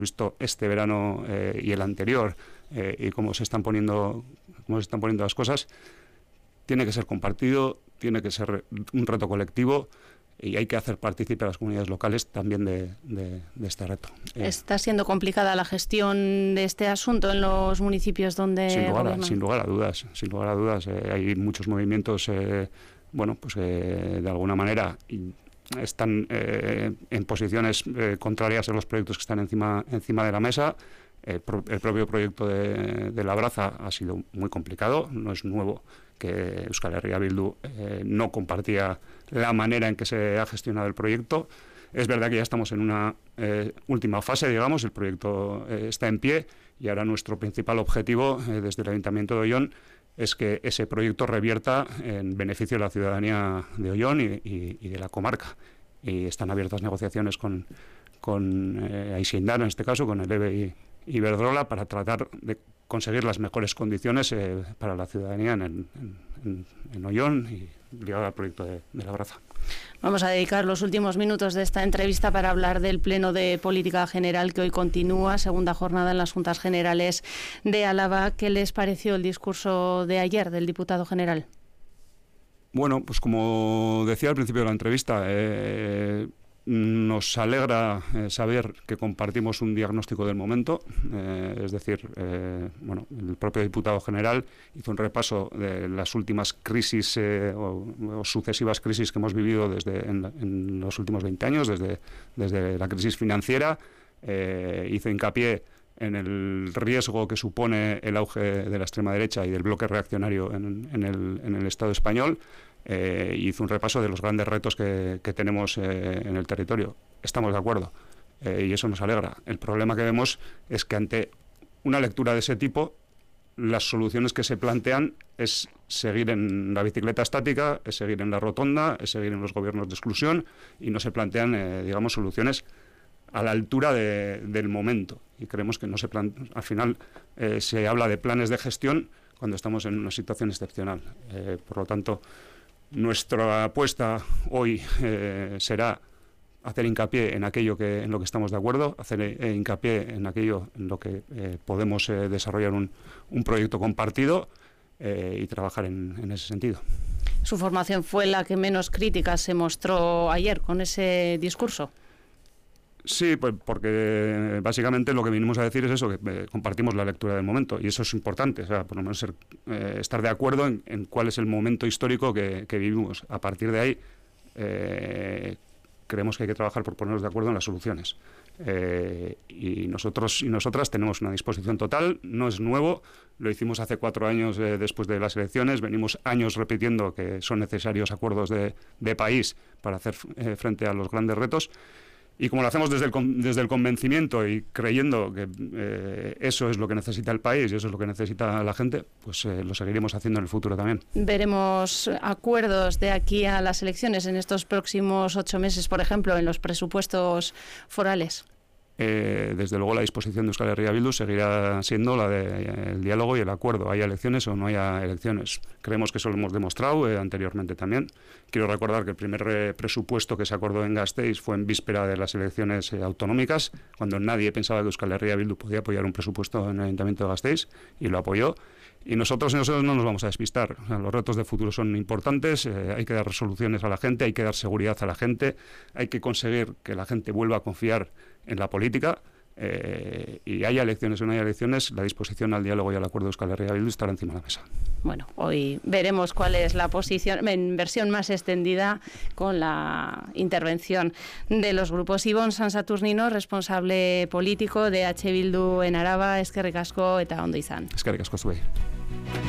visto este verano y el anterior, y cómo se están poniendo las cosas, tiene que ser compartido, tiene que ser un reto colectivo, y hay que hacer partícipe a las comunidades locales también de este reto. ¿Está siendo complicada la gestión de este asunto en los municipios donde gobiernan? Sin lugar a dudas. Hay muchos movimientos, de alguna manera están en posiciones contrarias a los proyectos que están encima de la mesa. El propio proyecto de Labraza ha sido muy complicado, no es nuevo que Euskal Herria Bildu no compartía la manera en que se ha gestionado el proyecto. Es verdad que ya estamos en una última fase, digamos, el proyecto está en pie, y ahora nuestro principal objetivo desde el Ayuntamiento de Oyón es que ese proyecto revierta en beneficio de la ciudadanía de Oyón y de la comarca. Y están abiertas negociaciones con Aixeindar, en este caso, con el EVE y Iberdrola, para tratar de conseguir las mejores condiciones para la ciudadanía en Oyón y ligado al proyecto de Labraza. Vamos a dedicar los últimos minutos de esta entrevista para hablar del Pleno de Política General que hoy continúa, segunda jornada en las Juntas Generales de Álava. ¿Qué les pareció el discurso de ayer del diputado general? Bueno, pues como decía al principio de la entrevista, nos alegra saber que compartimos un diagnóstico del momento, es decir, el propio diputado general hizo un repaso de las últimas crisis o sucesivas crisis que hemos vivido en los últimos 20 años, desde la crisis financiera, hizo hincapié en el riesgo que supone el auge de la extrema derecha y del bloque reaccionario en el Estado español. Hizo un repaso de los grandes retos que tenemos en el territorio. Estamos de acuerdo, y eso nos alegra. El problema que vemos es que ante una lectura de ese tipo, las soluciones que se plantean es seguir en la bicicleta estática, es seguir en la rotonda, es seguir en los gobiernos de exclusión, y no se plantean, soluciones a la altura del momento. Y creemos que al final se habla de planes de gestión cuando estamos en una situación excepcional. Por lo tanto, nuestra apuesta hoy será hacer hincapié en lo que estamos de acuerdo, hacer hincapié en aquello en lo que podemos desarrollar un proyecto compartido y trabajar en ese sentido. Su formación fue la que menos crítica se mostró ayer con ese discurso. Sí, pues porque básicamente lo que vinimos a decir es eso, que compartimos la lectura del momento, y eso es importante, o sea, por lo menos estar de acuerdo en cuál es el momento histórico que vivimos. A partir de ahí, creemos que hay que trabajar por ponernos de acuerdo en las soluciones. Y nosotros y nosotras tenemos una disposición total, no es nuevo, lo hicimos hace 4 años después de las elecciones, venimos años repitiendo que son necesarios acuerdos de país para hacer frente a los grandes retos. Y como lo hacemos desde el convencimiento y creyendo que eso es lo que necesita el país y eso es lo que necesita la gente, pues lo seguiremos haciendo en el futuro también. ¿Veremos acuerdos de aquí a las elecciones en estos próximos 8 meses, por ejemplo, en los presupuestos forales? Desde luego la disposición de Euskal Herria Bildu seguirá siendo la del diálogo y el acuerdo, haya elecciones o no haya elecciones. Creemos que eso lo hemos demostrado anteriormente también. Quiero recordar que el primer presupuesto que se acordó en Gasteiz fue en víspera de las elecciones autonómicas, cuando nadie pensaba que Euskal Herria Bildu podía apoyar un presupuesto en el Ayuntamiento de Gasteiz, y lo apoyó. Y nosotros no nos vamos a despistar. O sea, los retos de futuro son importantes, hay que dar soluciones a la gente, hay que dar seguridad a la gente, hay que conseguir que la gente vuelva a confiar en la política, y haya elecciones o no haya elecciones, la disposición al diálogo y al acuerdo de Euskal Herria Bildu estará encima de la mesa. Bueno, hoy veremos cuál es la posición en versión más extendida con la intervención de los grupos. Ibon Sansaturnino, responsable político de H. Bildu en Araba, eskerrik asko eta ondo izan. Eskerrik asko zuei.